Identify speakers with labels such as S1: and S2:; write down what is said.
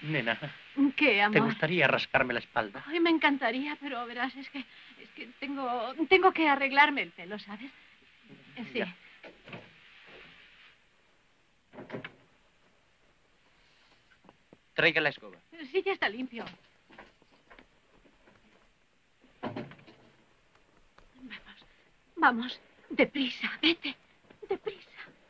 S1: Nena,
S2: ¿Qué, amor?
S1: ¿te gustaría rascarme la espalda?
S2: Ay, me encantaría, pero verás, es que tengo que arreglarme el pelo, ¿sabes? Sí.
S1: Ya. Traiga la escoba.
S2: Sí, ya está limpio. Vamos, deprisa, vete, deprisa.